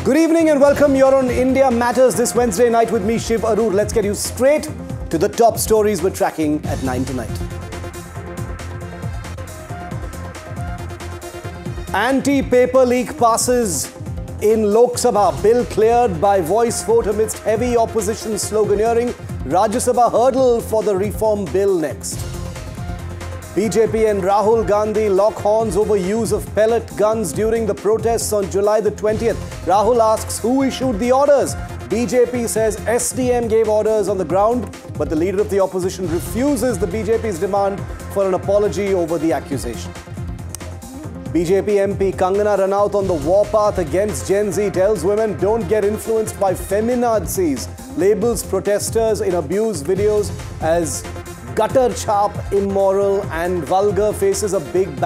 Good evening and welcome. You're on India Matters this Wednesday night with me, Shiv Arur. Let's get you straight to the top stories we're tracking at 9 tonight. Anti-paper leak passes in Lok Sabha. Bill cleared by voice vote amidst heavy opposition sloganeering. Rajya Sabha hurdle for the reform bill next. BJP and Rahul Gandhi lock horns over use of pellet guns during the protests on July the 20th. Rahul asks who issued the orders. BJP says SDM gave orders on the ground, but the leader of the opposition refuses the BJP's demand for an apology over the accusation. BJP MP Kangana Ranaut on the warpath against Gen Z tells women don't get influenced by feminazis, labels protesters in abuse videos as gutter chap, immoral and vulgar, faces a big